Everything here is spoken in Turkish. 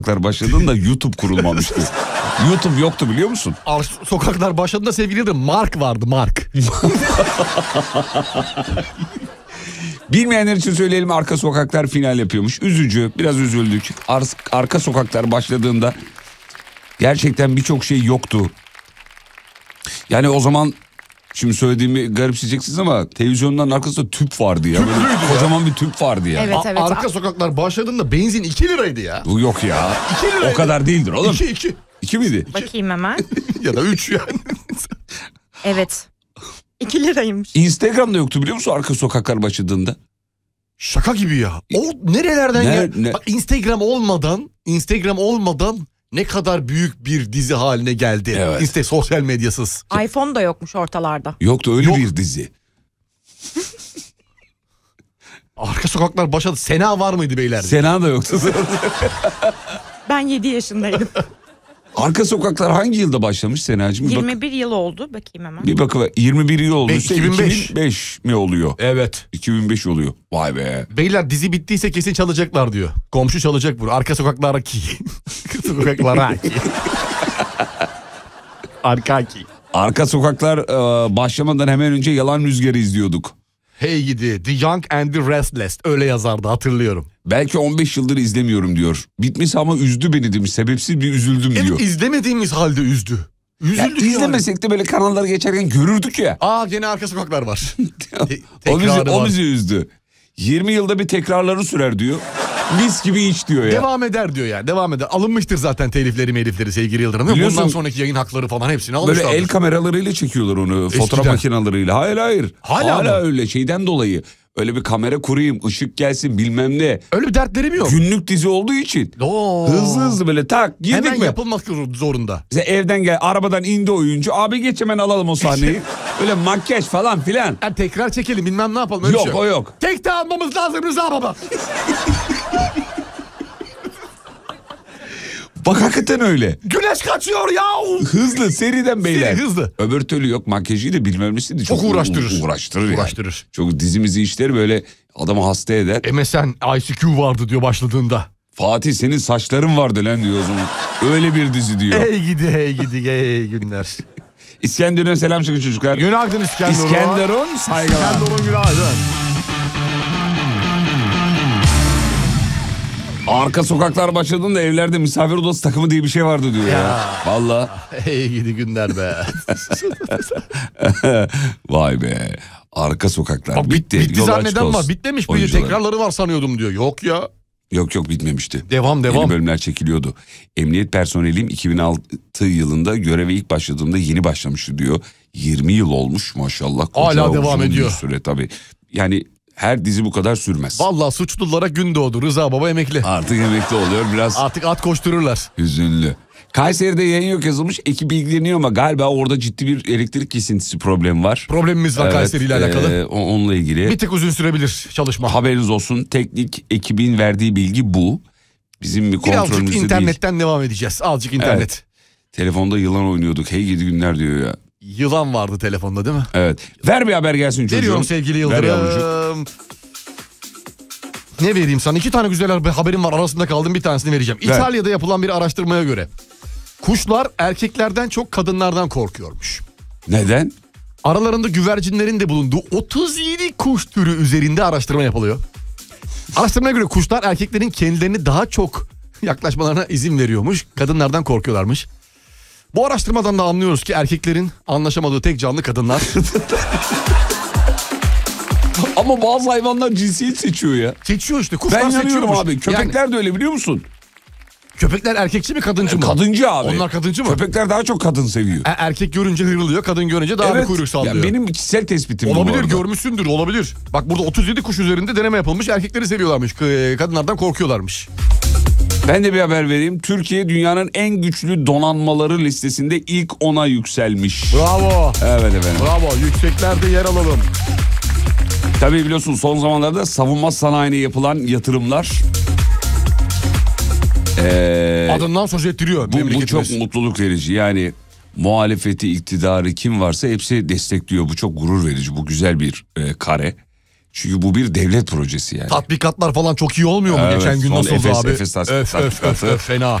başladığında YouTube kurulmamıştı. YouTube yoktu biliyor musun? Sokaklar başladığında sevgili Yıldırım Mark vardı, Mark. Bilmeyenler için söyleyelim, Arka Sokaklar final yapıyormuş. Üzücü, biraz üzüldük. Arka Sokaklar başladığında gerçekten birçok şey yoktu. Yani o zaman, şimdi söylediğimi garipseyeceksiniz ama televizyonların arkasında tüp vardı ya. Böyle kocaman bir tüp vardı ya. Evet, evet. Arka Sokaklar başladığında benzin 2 liraydı ya. Bu yok ya. 2 liraydı. O kadar değildir oğlum. 2. 2 miydi? Bakayım hemen. Ya da 3 yani. Evet. 2 liraymış. Instagram'da yoktu biliyor musun Arka Sokaklar başladığında? Şaka gibi ya. O nerelerden ya? Bak, Instagram olmadan ne kadar büyük bir dizi haline geldi. Evet. Sosyal medyasız. iPhone da yokmuş ortalarda. Yoktu öyle bir dizi. Arka Sokaklar başladı. Sena var mıydı beyler? Sena da yoktu. Ben 7 yaşındaydım. Arka Sokaklar hangi yılda başlamış Senacığım? 21 yıl oldu. Bakayım hemen. Bir bakıver. 21 yıl oldu. 2005. 2005 mi oluyor? Evet. 2005 oluyor. Vay be. Beyler dizi bittiyse kesin çalacaklar diyor. Komşu çalacak bunu. Arka Sokaklar ki. Sokaklar ki. Arka ki. Arka Sokaklar başlamadan hemen önce Yalan Rüzgarı izliyorduk. Hey gidi. The Young and the Restless. Öyle yazardı, hatırlıyorum. Belki 15 yıldır izlemiyorum diyor. Bitmesi ama üzdü beni demiş. Sebepsiz bir üzüldüm diyor. Evet, izlemediğimiz halde üzdü. Üzüldük ya. İzlemesek de böyle kanalları geçerken görürdük ya. Gene Arka Sokaklar var. O bizi üzdü. 20 yılda bir tekrarları sürer diyor. Mis gibi iç diyor ya. Devam eder diyor yani. Devam eder. Alınmıştır zaten telifleri sevgili Yıldırım. Bundan sonraki yayın hakları falan hepsini almışlar. Böyle el kameralarıyla çekiyorlar onu. Eskiden. Fotoğraf makinalarıyla. Hayır. Hala mı? öyle şeyden dolayı. Öyle bir kamera kurayım, ışık gelsin bilmem ne. Öyle bir dertlerim yok. Günlük dizi olduğu için. Hızlı böyle tak girdik hemen mi? Hemen yapılmak zorunda. İşte evden arabadan indi oyuncu. Abi geç hemen alalım o sahneyi. Öyle makyaj falan filan. Yani tekrar çekelim bilmem ne yapalım. Öyle yok şey o yok. Tek de almamız lazım Rıza baba. Bak hakikaten öyle. Güneş kaçıyor ya. Hızlı seriden beyler. Hızlı. Öbür türlü yok makyajıydı bilmem nesiydi. Çok uğraştırır. Yani. Çok dizimizi işleri böyle adamı hasta eder. MSN ICQ vardı diyor başladığında. Fatih senin saçların vardı lan diyor o zaman. Öyle bir dizi diyor. Hey gidi günler. İskenderun'a selam çakın çocuklar. Günaydın İskenderun. İskenderun saygılar. İskenderun günaydın. Arka Sokaklar başladığında evlerde misafir odası takımı diye bir şey vardı diyor ya. Vallahi. Hey gidi günler be. Vay be. Arka Sokaklar. Bak, bitti zanneden var. Bitmemiş miydi? Tekrarları var sanıyordum diyor. Yok ya. Yok bitmemişti. Devam. Yeni bölümler çekiliyordu. Emniyet personeliyim 2006 yılında göreve ilk başladığımda yeni başlamıştı diyor. 20 yıl olmuş maşallah. Hala devam ediyor. Süre tabii. Yani her dizi bu kadar sürmez. Vallahi suçlulara gün doğdu. Rıza baba emekli. Artık emekli oluyor biraz. Artık at koştururlar. Hüzünlü. Kayseri'de yayın yok yazılmış. Ekip ilgileniyor ama galiba orada ciddi bir elektrik kesintisi problemi var. Problemimiz var Kayseri ile alakalı. Onunla ilgili. Bir tık uzun sürebilir çalışma. Haberiniz olsun. Teknik ekibin verdiği bilgi bu. Bizim bir kontrolümüzde değil. Birazcık internetten devam edeceğiz. Azıcık internet. Evet. Telefonda yılan oynuyorduk. Hey gidi günler diyor ya. Yılan vardı telefonda değil mi? Evet. Ver bir haber gelsin çocuğum. Veriyorum sevgili Yıldırım. Ne vereyim sana? 2 tane güzel haberim var. Arasında kaldım, bir tanesini vereceğim. Ver. İtalya'da yapılan bir araştırmaya göre kuşlar erkeklerden çok kadınlardan korkuyormuş. Neden? Aralarında güvercinlerin de bulunduğu 37 kuş türü üzerinde araştırma yapılıyor. Araştırmaya göre kuşlar erkeklerin kendilerini daha çok yaklaşmalarına izin veriyormuş. Kadınlardan korkuyorlarmış. Bu araştırmadan da anlıyoruz ki erkeklerin anlaşamadığı tek canlı kadınlar. Ama bazı hayvanlar cinsiyet seçiyor ya. Seçiyor işte. Kuşlar ben yanıyorum abi. Köpekler yani, de öyle biliyor musun? Köpekler erkekçi mi kadıncı mı? Kadıncı abi. Onlar kadıncı mı? Köpekler daha çok kadın seviyor. Erkek görünce hırılıyor, kadın görünce daha bir kuyruk sallıyor. Ya benim kişisel tespitim bu. Olabilir, görmüşsündür, olabilir. Bak burada 37 kuş üzerinde deneme yapılmış. Erkekleri seviyorlarmış, kadınlardan korkuyorlarmış. Ben de bir haber vereyim. Türkiye dünyanın en güçlü donanmaları listesinde ilk 10'a yükselmiş. Bravo. Evet efendim. Bravo, yükseklerde yer alalım. Tabii biliyorsun son zamanlarda savunma sanayine yapılan yatırımlar adından söz ettiriyor. Bu çok mutluluk verici. Yani muhalefeti, iktidarı kim varsa hepsi destekliyor. Bu çok gurur verici. Bu güzel bir kare. Çünkü bu bir devlet projesi yani. Tatbikatlar falan çok iyi olmuyor mu? Evet, Geçen gün son nasıl oldu Efes- abi? Efes tatbikatı. Öf, fena.